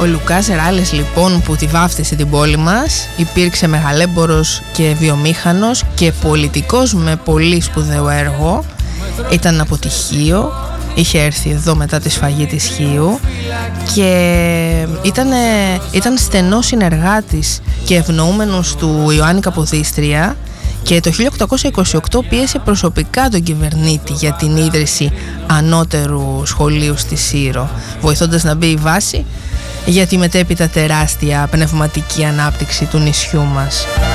Ο Λουκάς Ράλες λοιπόν, που τη βάφτισε την πόλη μας, υπήρξε μεγαλέμπορος και βιομήχανος και πολιτικός με πολύ σπουδαίο έργο. Ήταν από τη Χίο, είχε έρθει εδώ μετά τη σφαγή της Χίου και ήταν στενός συνεργάτης και ευνοούμενος του Ιωάννη Καποδίστρια, και το 1828 πίεσε προσωπικά τον κυβερνήτη για την ίδρυση ανώτερου σχολείου στη Σύρο, βοηθώντας να μπει η βάση για τη μετέπειτα τεράστια πνευματική ανάπτυξη του νησιού μας.